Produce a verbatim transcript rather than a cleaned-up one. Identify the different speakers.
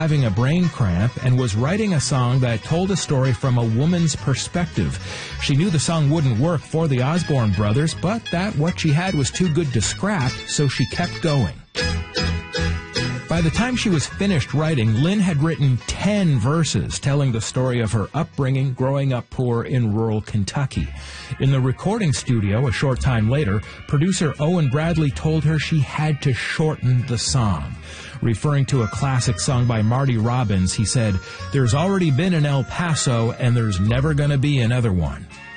Speaker 1: having a brain cramp and was writing a song that told a story from a woman's perspective. She knew the song wouldn't work for the Osborne brothers, but that what she had was too good to scrap, so she kept going. By the time she was finished writing, Lynn had written ten verses telling the story of her upbringing growing up poor in rural Kentucky. In the recording studio a short time later, producer Owen Bradley told her she had to shorten the song. Referring to a classic song by Marty Robbins, he said, "There's already been an El Paso, and there's never going to be another one."